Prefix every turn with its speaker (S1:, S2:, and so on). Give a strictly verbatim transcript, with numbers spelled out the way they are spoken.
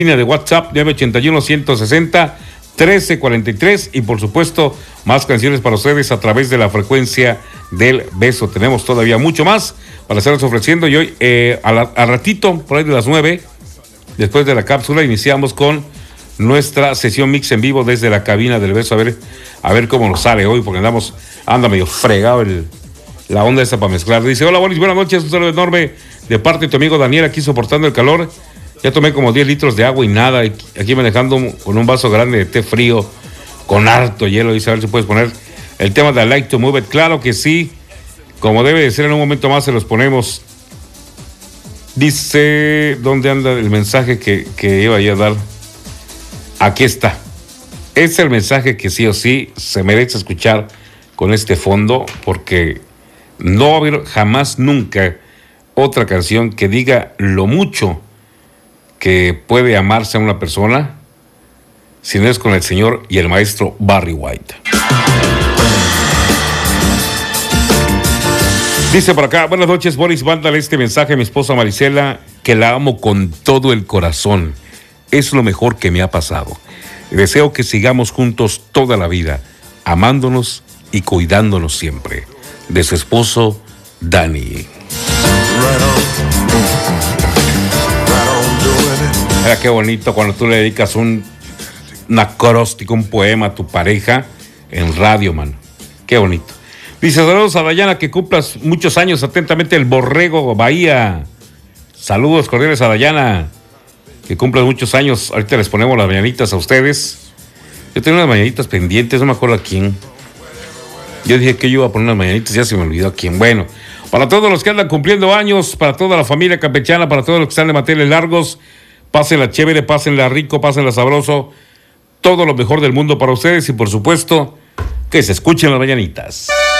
S1: línea de WhatsApp nueve ocho uno, ciento sesenta, trece cuarenta y tres y por supuesto más canciones para ustedes a través de la frecuencia del beso. Tenemos todavía mucho más para estarles ofreciendo y hoy eh, a, la, a ratito, por ahí de las nueve, después de la cápsula, iniciamos con nuestra sesión mix en vivo desde la cabina del beso. A ver, a ver cómo nos sale hoy, porque andamos, anda medio fregado el, la onda esa para mezclar. Dice, hola Boris, buenas noches, un saludo enorme de parte de tu amigo Daniel, aquí soportando el calor. Ya tomé como diez litros de agua y nada, aquí manejando con un vaso grande de té frío, con harto hielo. Dice, a ver si puedes poner el tema de I Like to Move It. Claro que sí, como debe de ser, en un momento más se los ponemos. Dice, ¿dónde anda el mensaje que, que iba a dar? Aquí está. Es el mensaje que sí o sí se merece escuchar con este fondo, porque no va a haber jamás, nunca, otra canción que diga lo mucho que puede amarse a una persona, si no es con el señor y el maestro Barry White. Dice por acá, buenas noches Boris, mándale este mensaje a mi esposa Marisela, que la amo con todo el corazón. Es lo mejor que me ha pasado. Deseo que sigamos juntos toda la vida, amándonos y cuidándonos siempre. De su esposo, Dani. Mira qué bonito cuando tú le dedicas un, un acróstico, un poema a tu pareja en radio, mano. Qué bonito. Dice, saludos a Dayana, que cumplas muchos años. Atentamente, el Borrego Bahía. Saludos cordiales a Dayana, que cumplas muchos años. Ahorita les ponemos las mañanitas a ustedes. Yo tengo unas mañanitas pendientes, no me acuerdo a quién. Yo dije que yo iba a poner unas mañanitas, ya se me olvidó a quién. Bueno, para todos los que andan cumpliendo años, para toda la familia campechana, para todos los que están de manteles largos, pásenla chévere, pásenla rico, pásenla sabroso. Todo lo mejor del mundo para ustedes y por supuesto, que se escuchen las mañanitas.